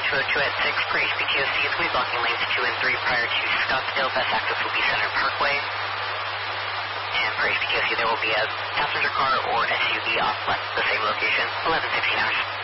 202 at 6 for HPTOC. It's going to be blocking lanes 2 and 3 prior to Scottsdale. Best access will be Center Parkway. And for HPTOC, there will be a passenger car or SUV off the same location, 11:16 hours.